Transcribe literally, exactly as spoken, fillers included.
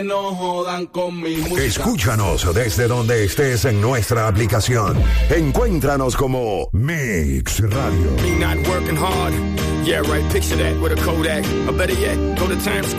No jodan con mi música. Escúchanos desde donde estés en nuestra aplicación. Encuéntranos como Mix Radio. Me not working hard. Yeah, right. Picture that with a Kodak. Or better yet, go to Times Square.